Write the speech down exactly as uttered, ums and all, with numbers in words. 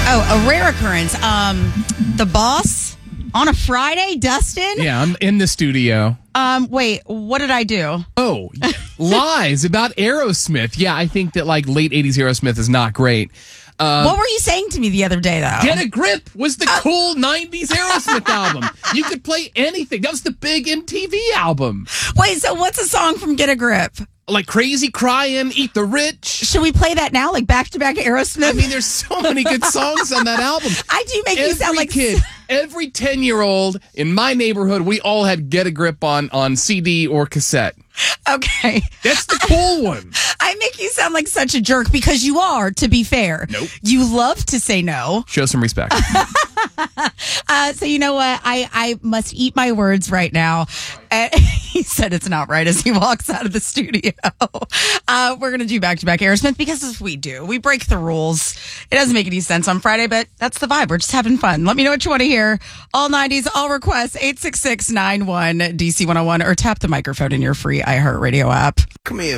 Oh, a rare occurrence. Um, the boss on a Friday, Dustin? Yeah, I'm in the studio. Um, wait, what did I do? Oh, lies about Aerosmith. Yeah, I think that like late eighties Aerosmith is not great. Uh, What were you saying to me the other day, though? Get a Grip was the cool nineties Aerosmith album. You could play anything. That was the big M T V album. Wait, so what's a song from Get a Grip? Like Crazy Crying, Eat the Rich. Should we play that now, like back-to-back Aerosmith? I mean, there's so many good songs on that album. I do make every you sound like... kid, every ten-year-old in my neighborhood, we all had Get a Grip on, on C D or cassette. Okay. That's the cool one. I make you sound like such a jerk because you are, to be fair. Nope. You love to say no. Show some respect. Uh, so you know what? I, I must eat my words right now. Uh, he said it's not right as he walks out of the studio. Uh, we're going to do back-to-back Aerosmith because as we do. We break the rules. It doesn't make any sense on Friday, but that's the vibe. We're just having fun. Let me know what you want to hear. All nineties, all requests, eight six six nine one D C one oh one or tap the microphone in your free iHeartRadio app. Come here.